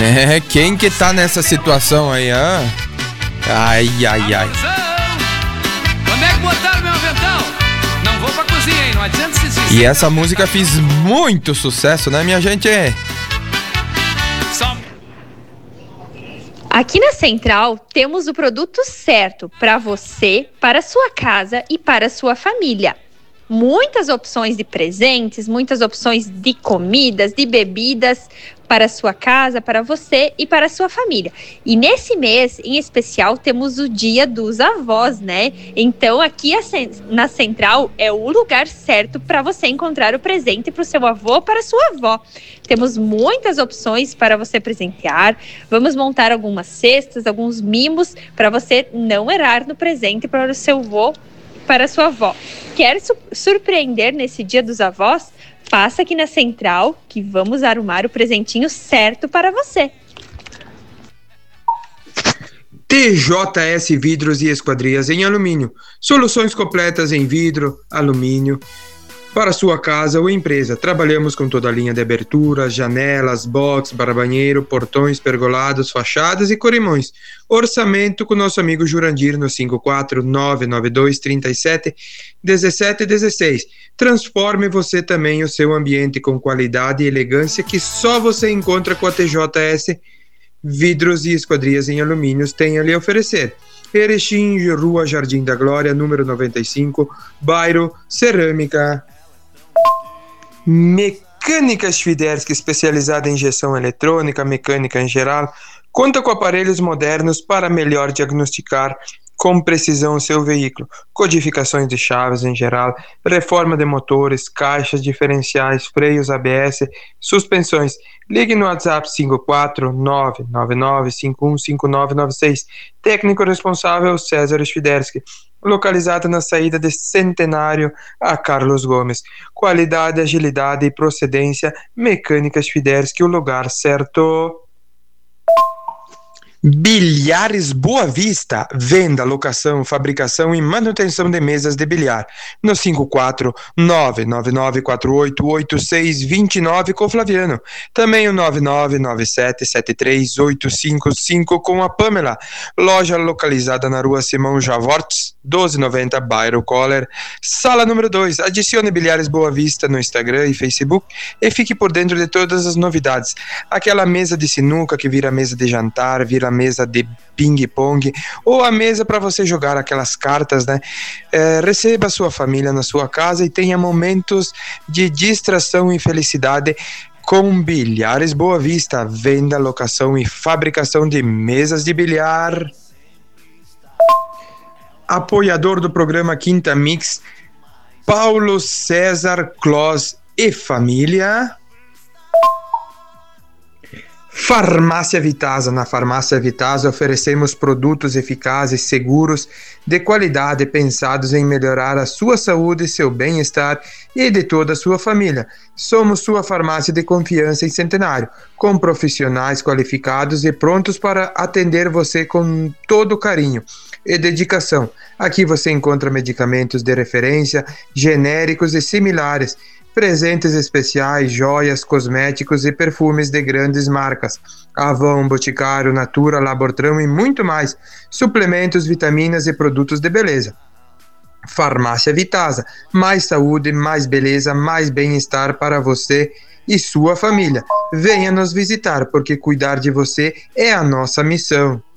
Quem que tá nessa situação aí, hã? Ai. Quando é que botaram meu avental? Não vou pra cozinha, hein? Não adianta se insistir. E essa música fez muito sucesso, né, minha gente? Aqui na Central temos o produto certo para você, para sua casa e para sua família. Muitas opções de presentes, muitas opções de comidas, de bebidas para sua casa, para você e para sua família. E nesse mês, em especial, temos o Dia dos Avós, né? Então, aqui na Central é o lugar certo para você encontrar o presente para o seu avô ou para a sua avó. Temos muitas opções para você presentear. Vamos montar algumas cestas, alguns mimos para você não errar no presente para o seu avô, para a sua avó. Quer surpreender nesse Dia dos Avós? Passa aqui na Central que vamos arrumar o presentinho certo para você. TJS Vidros e Esquadrias em Alumínio. Soluções completas em vidro, alumínio, para sua casa ou empresa. Trabalhamos com toda a linha de aberturas, janelas, box, barabanheiro, portões, pergolados, fachadas e corrimões. Orçamento com nosso amigo Jurandir no 54992371716. Transforme você também o seu ambiente com qualidade e elegância que só você encontra com a TJS Vidros e Esquadrias em Alumínios tem a lhe oferecer. Erechim, Rua Jardim da Glória, número 95, bairro Cerâmica. Mecânica Świderski, especializada em injeção eletrônica, mecânica em geral, conta com aparelhos modernos para melhor diagnosticar com precisão o seu veículo, codificações de chaves em geral, reforma de motores, caixas diferenciais, freios ABS, suspensões. Ligue no WhatsApp 54999515996. Técnico responsável César Świderski. Localizada na saída de Centenário a Carlos Gomes. Qualidade, agilidade e procedência. Mecânica Świderski, o lugar certo. Bilhares Boa Vista, venda, locação, fabricação e manutenção de mesas de bilhar, no 54999488629 com Flaviano, também o 9997738555 com a Pamela. Loja localizada na rua Simão Javortes, 1290, bairro Coller, sala número 2. Adicione Bilhares Boa Vista no Instagram e Facebook e fique por dentro de todas as novidades. Aquela mesa de sinuca que vira mesa de jantar, vira mesa de ping-pong ou a mesa para você jogar aquelas cartas, né? Receba a sua família na sua casa e tenha momentos de distração e felicidade com Bilhares Boa Vista, venda, locação e fabricação de mesas de bilhar. Apoiador do programa Quinta Mix, Paulo César Clos e família. Farmácia Vitasa. Na Farmácia Vitasa oferecemos produtos eficazes, seguros, de qualidade, pensados em melhorar a sua saúde, seu bem-estar e de toda a sua família. Somos sua farmácia de confiança em Centenário, com profissionais qualificados e prontos para atender você com todo carinho e dedicação. Aqui você encontra medicamentos de referência, genéricos e similares, presentes especiais, joias, cosméticos e perfumes de grandes marcas, Avon, Boticário, Natura, Labortrão e muito mais, suplementos, vitaminas e produtos de beleza. Farmácia Vitasa, mais saúde, mais beleza, mais bem-estar para você e sua família. Venha nos visitar, porque cuidar de você é a nossa missão.